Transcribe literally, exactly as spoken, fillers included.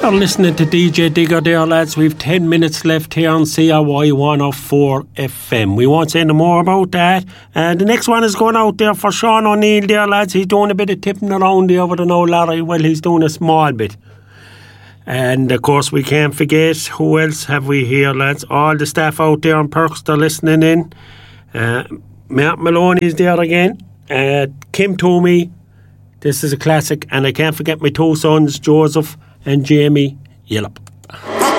You're listening to D J Digger there, lads. We've ten minutes left here on C R Y one oh four F M. We won't say no more about that. And the next one is going out there for Sean O'Neill there, lads. He's doing a bit of tipping around there with an old Larry. Well, he's doing a small bit. And, of course, we can't forget, who else have we here, lads? All the staff out there on Perks, they're listening in. Uh, Matt Maloney's there again. Uh, Kim Toomey. This is a classic. And I can't forget my two sons, Joseph and Jamie Yellop.